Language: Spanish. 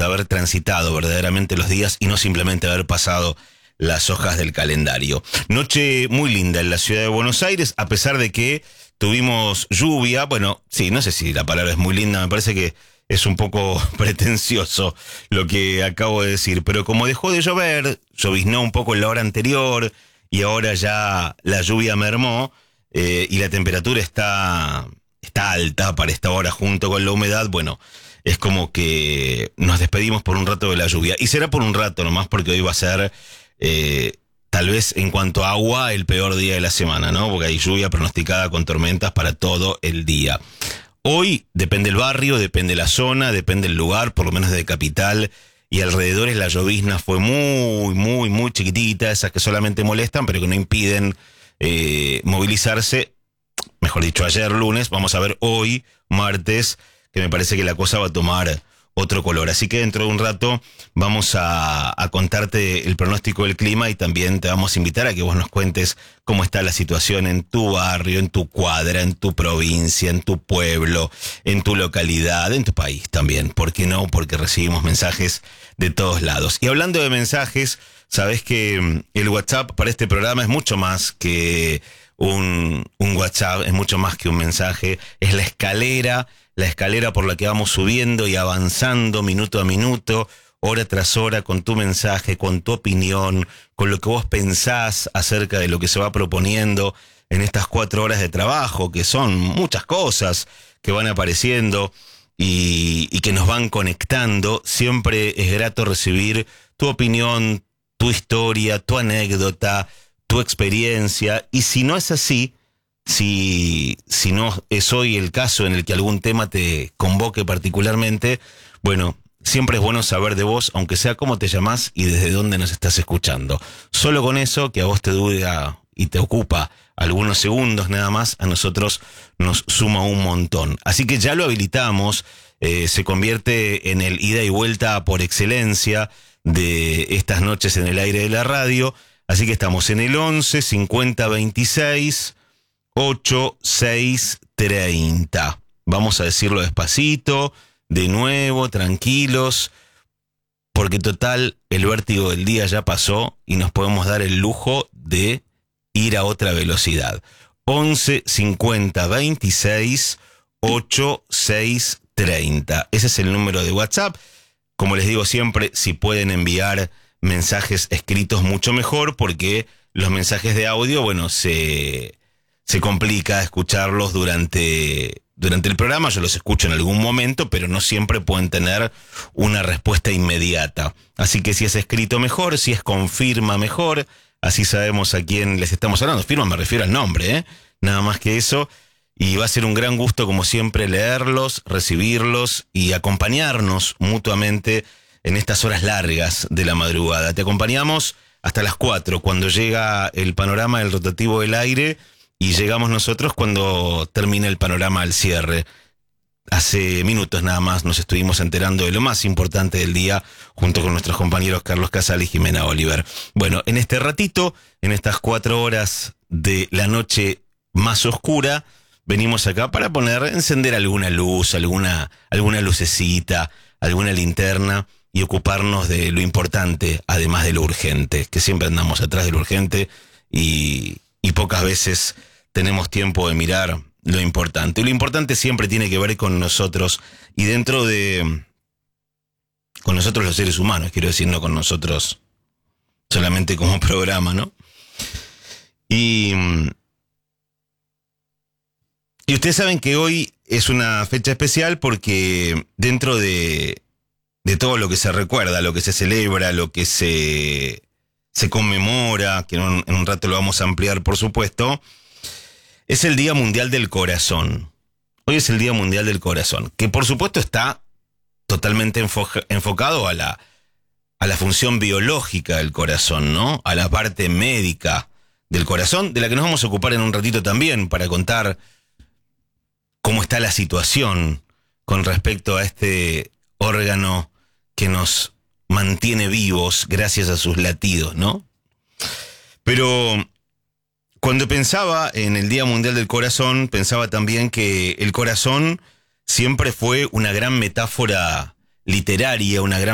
haber transitado verdaderamente los días y no simplemente haber pasado las hojas del calendario. Noche muy linda en la ciudad de Buenos Aires, a pesar de que tuvimos lluvia. Bueno, sí, no sé si la palabra es muy linda, me parece que es un poco pretencioso lo que acabo de decir, pero como dejó de llover, lloviznó un poco en la hora anterior y ahora ya la lluvia mermó y la temperatura está alta para esta hora junto con la humedad. Bueno, es como que nos despedimos por un rato de la lluvia, y será por un rato nomás, porque hoy va a ser tal vez en cuanto a agua el peor día de la semana, ¿no? Porque hay lluvia pronosticada con tormentas para todo el día. Hoy depende el barrio, depende la zona, depende el lugar, por lo menos de Capital y alrededores. La llovizna fue muy chiquitita, esas que solamente molestan pero que no impiden movilizarse. Mejor dicho, ayer lunes. Vamos a ver hoy, martes, que me parece que la cosa va a tomar otro color. Así que dentro de un rato vamos a contarte el pronóstico del clima, y también te vamos a invitar a que vos nos cuentes cómo está la situación en tu barrio, en tu cuadra, en tu provincia, en tu pueblo, en tu localidad, en tu país también. ¿Por qué no? Porque recibimos mensajes de todos lados. Y hablando de mensajes, sabés que el WhatsApp para este programa es mucho más que un WhatsApp, es mucho más que un mensaje, es la escalera por la que vamos subiendo y avanzando minuto a minuto, hora tras hora, con tu mensaje, con tu opinión, con lo que vos pensás acerca de lo que se va proponiendo en estas 4 horas de trabajo, que son muchas cosas que van apareciendo y que nos van conectando. Siempre es grato recibir tu opinión, tu historia, tu anécdota, tu experiencia. Y si no es así, si no es hoy el caso en el que algún tema te convoque particularmente, bueno, siempre es bueno saber de vos, aunque sea cómo te llamás y desde dónde nos estás escuchando. Solo con eso, que a vos te dura y te ocupa algunos segundos nada más, a nosotros nos suma un montón. Así que ya lo habilitamos, se convierte en el ida y vuelta por excelencia de estas noches en el aire de la radio. Así que estamos en el 11 50 26 8630. Vamos a decirlo despacito, de nuevo, tranquilos, porque total, el vértigo del día ya pasó y nos podemos dar el lujo de ir a otra velocidad. 11 50 26 8630. Ese es el número de WhatsApp. Como les digo siempre, si pueden enviar mensajes escritos, mucho mejor, porque los mensajes de audio, bueno, se complica escucharlos durante el programa. Yo los escucho en algún momento, pero no siempre pueden tener una respuesta inmediata. Así que si es escrito, mejor; si es con firma, mejor. Así sabemos a quién les estamos hablando. Firma me refiero al nombre, nada más que eso. Y va a ser un gran gusto, como siempre, leerlos, recibirlos y acompañarnos mutuamente en estas horas largas de la madrugada. Te acompañamos hasta las 4, cuando llega el panorama del rotativo del aire, y llegamos nosotros cuando termina el panorama al cierre. Hace minutos nada más nos estuvimos enterando de lo más importante del día, junto con nuestros compañeros Carlos Casal y Jimena Oliver. Bueno, en este ratito, en estas 4 horas de la noche más oscura, venimos acá para encender alguna luz, alguna lucecita, alguna linterna, y ocuparnos de lo importante, además de lo urgente, que siempre andamos atrás de lo urgente y pocas veces tenemos tiempo de mirar lo importante. Lo importante siempre tiene que ver con nosotros, y con nosotros los seres humanos, quiero decir, no con nosotros solamente como programa, ¿no? Y ustedes saben que hoy es una fecha especial, porque dentro de todo lo que se recuerda, lo que se celebra, lo que se conmemora, que en un rato lo vamos a ampliar, por supuesto, es el Día Mundial del Corazón. Hoy es el Día Mundial del Corazón, que por supuesto está totalmente enfocado a la función biológica del corazón, ¿no? A la parte médica del corazón, de la que nos vamos a ocupar en un ratito también, para contar cómo está la situación con respecto a este órgano que nos mantiene vivos gracias a sus latidos, ¿no? Pero cuando pensaba en el Día Mundial del Corazón, pensaba también que el corazón siempre fue una gran metáfora literaria, una gran